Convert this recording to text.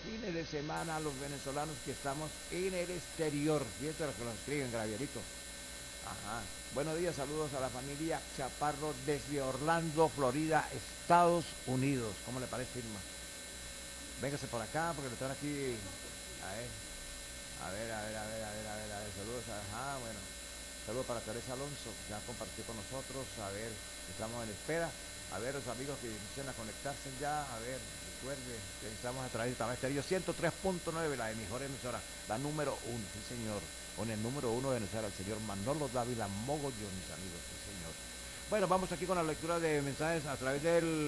fines de semana los venezolanos que estamos en el exterior. Fíjate lo que nos escriben, Gravierito. Ajá. Buenos días, saludos a la familia Chaparro desde Orlando, Florida, Estados Unidos. ¿Cómo le parece, Irma? Véngase por acá porque lo están aquí. A ver, saludos. Ajá, bueno. Saludos para Teresa Alonso, que ya compartió con nosotros. A ver, estamos en espera. A ver, los amigos que inician a conectarse ya. A ver, recuerde que estamos a través de Tamar Estéreo 103.9, la mejor emisora, la número uno, sí señor. Con el número uno de Venezuela, el señor Manolo Dávila Mogollón, mis amigos, sí señor. Bueno, vamos aquí con la lectura de mensajes a través del